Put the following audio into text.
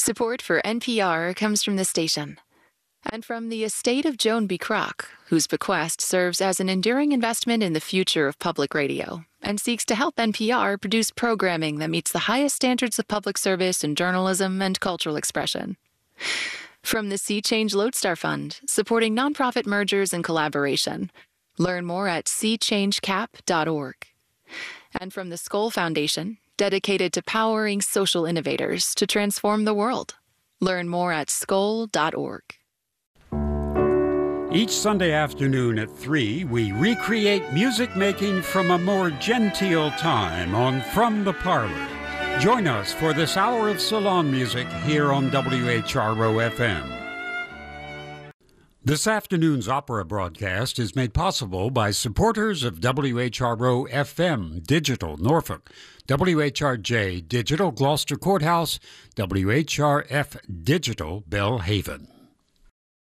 Support for NPR comes from the station and from the estate of Joan B. Kroc, whose bequest serves as an enduring investment in the future of public radio and seeks to help NPR produce programming that meets the highest standards of public service in journalism and cultural expression. From the Sea Change Lodestar Fund, supporting nonprofit mergers and collaboration. Learn more at seachangecap.org. And from the Skoll Foundation, dedicated to powering social innovators to transform the world. Learn more at skoll.org. Each Sunday afternoon at 3, we recreate music making from a more genteel time on From the Parlor. Join us for this hour of salon music here on WHRO-FM. This afternoon's opera broadcast is made possible by supporters of WHRO-FM Digital Norfolk, WHRJ Digital Gloucester Courthouse, WHRF Digital Bellhaven.